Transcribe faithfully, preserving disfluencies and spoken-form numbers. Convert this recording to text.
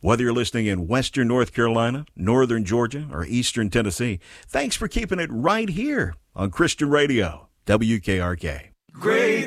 Whether you're listening in western North Carolina, northern Georgia, or eastern Tennessee, thanks for keeping it right here on Christian Radio, W K R K. Great